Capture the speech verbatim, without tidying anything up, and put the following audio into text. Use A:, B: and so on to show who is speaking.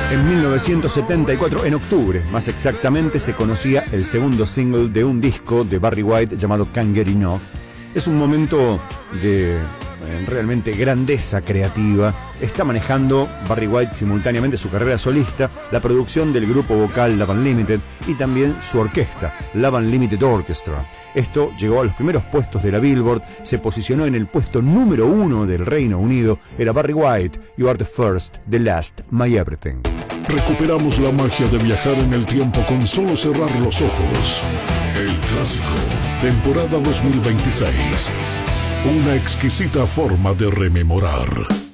A: En mil novecientos setenta y cuatro, en octubre, más exactamente, se conocía el segundo single de un disco de Barry White llamado Can't Get Enough. Es un momento de eh, realmente grandeza creativa. Está manejando Barry White simultáneamente su carrera solista, la producción del grupo vocal Love Unlimited y también su orquesta, Love Unlimited Orchestra. Esto llegó a los primeros puestos de la Billboard, se posicionó en el puesto número uno del Reino Unido. Era Barry White, You Are the First, The Last, My Everything.
B: Recuperamos la magia de viajar en el tiempo con solo cerrar los ojos. El clásico, temporada dos mil veintiséis. Una exquisita forma de rememorar.